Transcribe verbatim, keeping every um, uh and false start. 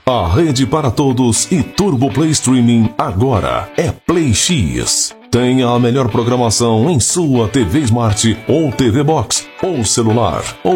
A rede para todos e Turbo Play Streaming agora é Play X. Tenha a melhor programação em sua T V Smart ou T V Box ou celular ou